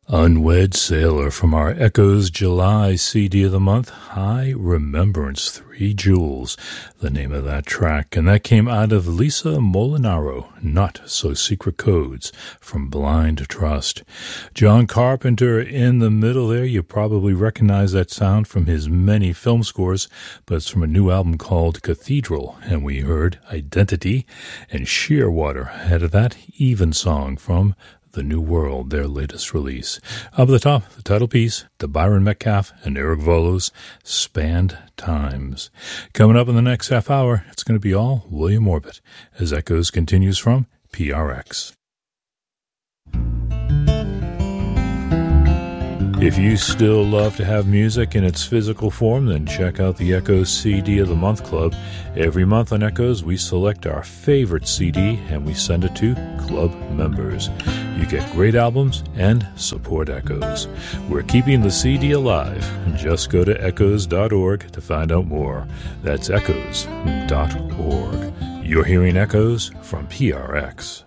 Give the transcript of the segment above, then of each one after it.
Unwed Sailor from our Echoes July CD of the month, High Remembrance, 3 Jewels, the name of that track. And that came out of Lisa Molinaro, Not So Secret Codes, from Blind Trust. John Carpenter in the middle there. You probably recognize that sound from his many film scores, but it's from a new album called Cathedral. And we heard Identity and Shearwater. Ahead of that, Evensong from The New World, their latest release. Up at the top, the title piece, the Byron Metcalf and Eric Volos, Spanned Times. Coming up in the next half hour, it's going to be all William Orbit, as Echoes continues from PRX. If you still love to have music in its physical form, then check out the Echoes CD of the Month Club. Every month on Echoes, we select our favorite CD and we send it to club members. You get great albums and support Echoes. We're keeping the CD alive. Just go to echoes.org to find out more. That's echoes.org. You're hearing Echoes from PRX.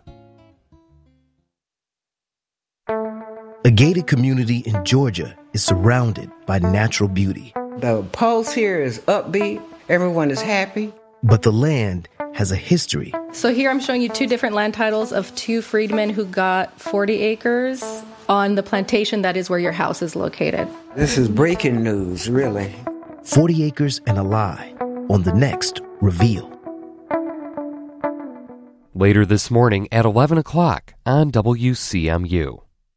A gated community in Georgia is surrounded by natural beauty. The pulse here is upbeat. Everyone is happy. But the land has a history. So here I'm showing you 2 different land titles of 2 freedmen who got 40 acres on the plantation that is where your house is located. This is breaking news, really. 40 Acres and a Lie on the next Reveal. Later this morning at 11 o'clock on WCMU.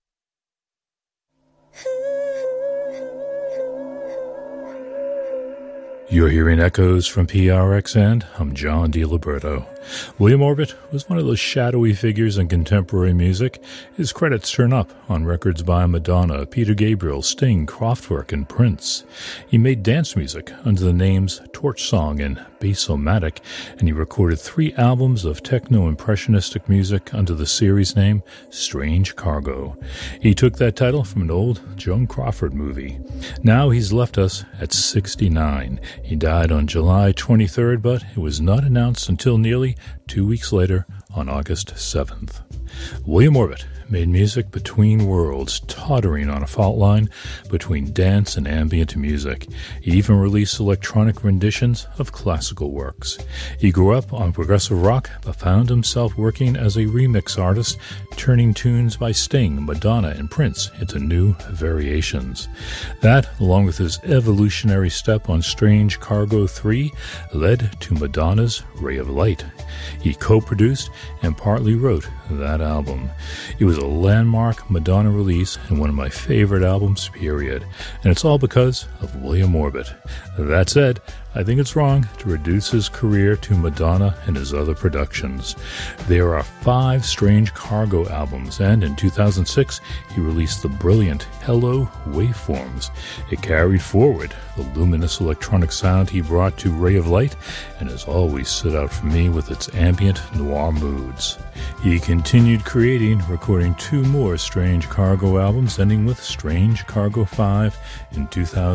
You're hearing Echoes from PRX, and I'm John DiLiberto. William Orbit was one of those shadowy figures in contemporary music. His credits turn up on records by Madonna, Peter Gabriel, Sting, Kraftwerk, and Prince. He made dance music under the names Torch Song and Bass-O-Matic, and he recorded 3 albums of techno-impressionistic music under the series name Strange Cargo. He took that title from an old Joan Crawford movie. Now he's left us at 69. He died on July 23rd, but it was not announced until nearly 2 weeks later on August 7th. William Orbit made music between worlds, tottering on a fault line between dance and ambient music. He even released electronic renditions of classical works. He grew up on progressive rock, but found himself working as a remix artist, turning tunes by Sting, Madonna, and Prince into new variations. That, along with his evolutionary step on Strange Cargo 3, led to Madonna's Ray of Light. He co-produced and partly wrote that album. It was a landmark Madonna release and one of my favorite albums, period. And it's all because of William Orbit. That said, I think it's wrong to reduce his career to Madonna and his other productions. There are 5 Strange Cargo albums, and in 2006, he released the brilliant Hello Waveforms. It carried forward the luminous electronic sound he brought to Ray of Light, and has always stood out for me with its ambient noir moods. He continued creating, recording 2 more Strange Cargo albums, ending with Strange Cargo 5 in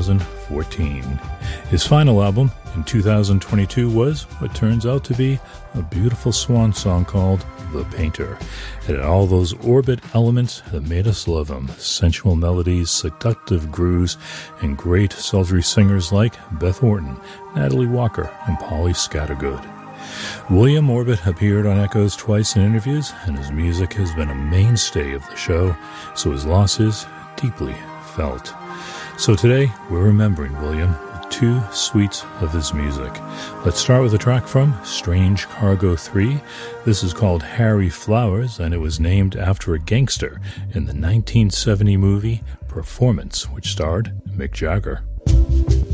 2014. His final album in 2022 was what turns out to be a beautiful swan song called The Painter. It had all those Orbit elements that made us love him: sensual melodies, seductive grooves, and great sultry singers like Beth Orton, Natalie Walker, and Polly Scattergood. William Orbit appeared on Echoes twice in interviews, and his music has been a mainstay of the show, so his loss is deeply felt. So today, we're remembering William with 2 suites of his music. Let's start with a track from Strange Cargo 3. This is called Harry Flowers, and it was named after a gangster in the 1970 movie Performance, which starred Mick Jagger.